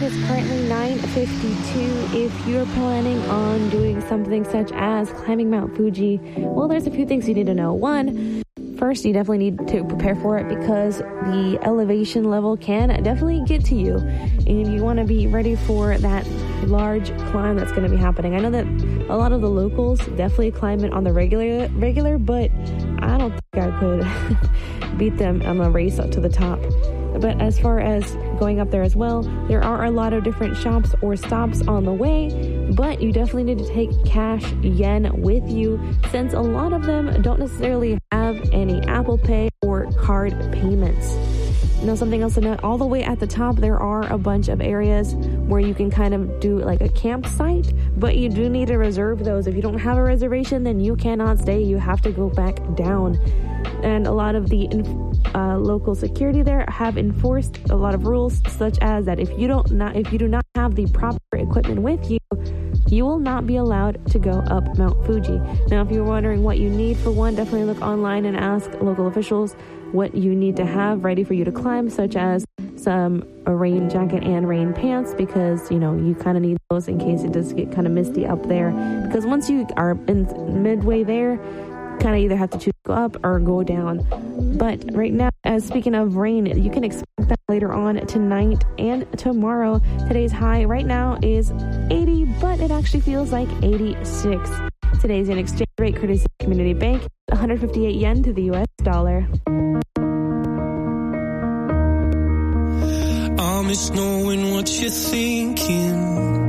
is currently 9:52. If you're planning on doing something such as climbing Mount Fuji, well, there's a few things you need to know. One, first, you definitely need to prepare for it because the elevation level can definitely get to you, and you want to be ready for that large climb that's going to be happening. I know that a lot of the locals definitely climb it on the regular, but I don't think I could beat them on a race up to the top. But as far as going up there as well, there are a lot of different shops or stops on the way, but you definitely need to take cash yen with you since a lot of them don't necessarily have any Apple Pay or card payments. Now, something else to note, all the way at the top, there are a bunch of areas where you can kind of do like a campsite, but you do need to reserve those. If you don't have a reservation, then you cannot stay. You have to go back down. And a lot of the local security there have enforced a lot of rules, such as that if you do not have the proper equipment with you, you will not be allowed to go up Mount Fuji. Now, if you're wondering what you need for one, definitely look online and ask local officials what you need to have ready for you to climb, such as a rain jacket and rain pants, because you kind of need those in case it does get kind of misty up there. Because once you are in midway there, kind of either have to choose to go up or go down. But right now, as speaking of rain, you can expect that later on tonight and tomorrow. Today's high right now is 80, but it actually feels like 86. Today's yen exchange rate, courtesy of Community Bank, 158 yen to the US dollar. I miss knowing what you're thinking.